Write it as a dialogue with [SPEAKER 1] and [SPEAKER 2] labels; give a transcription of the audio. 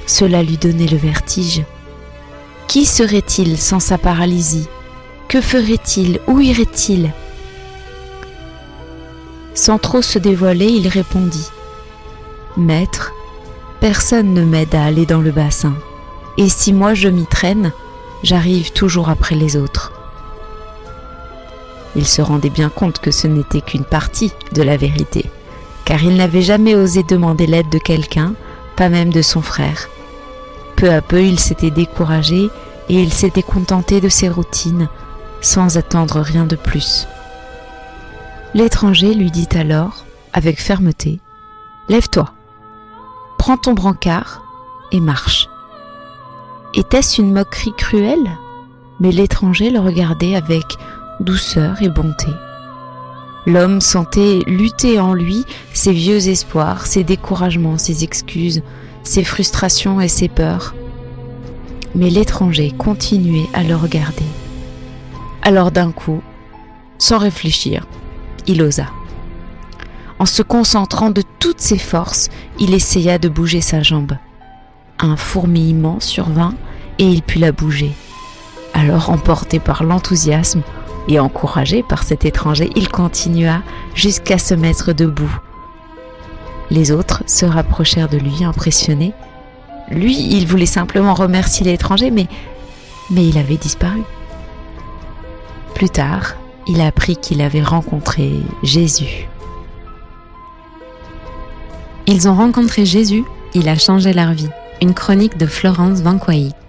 [SPEAKER 1] Cela lui donnait le vertige. Qui serait-il sans sa paralysie? Que ferait-il? Où irait-il? Sans trop se dévoiler, il répondit: « Maître, personne ne m'aide à aller dans le bassin, et si moi je m'y traîne, j'arrive toujours après les autres. » Il se rendait bien compte que ce n'était qu'une partie de la vérité, car il n'avait jamais osé demander l'aide de quelqu'un, pas même de son frère. Peu à peu, il s'était découragé et il s'était contenté de ses routines, sans attendre rien de plus. L'étranger lui dit alors, avec fermeté: « Lève-toi, prends ton brancard et marche. » Était-ce une moquerie cruelle? Mais l'étranger le regardait avec douceur et bonté. L'homme sentait lutter en lui ses vieux espoirs, ses découragements, ses excuses, ses frustrations et ses peurs. Mais l'étranger continuait à le regarder. Alors d'un coup, sans réfléchir, il osa. En se concentrant de toutes ses forces, il essaya de bouger sa jambe. Un fourmillement survint et il put la bouger. Alors, emporté par l'enthousiasme et encouragé par cet étranger, il continua jusqu'à se mettre debout. Les autres se rapprochèrent de lui, impressionnés. Lui, il voulait simplement remercier l'étranger, mais il avait disparu. Plus tard, il apprit qu'il avait rencontré Jésus.
[SPEAKER 2] Ils ont rencontré Jésus, il a changé leur vie. Une chronique de Florence Vanquailly.